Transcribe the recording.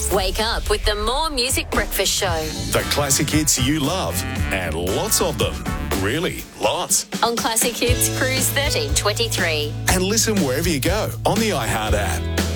Wake up with the More Music Breakfast Show. The classic hits you love, and lots of them. Really, lots. On Classic Hits Cruise 1323. And listen wherever you go on the iHeart app.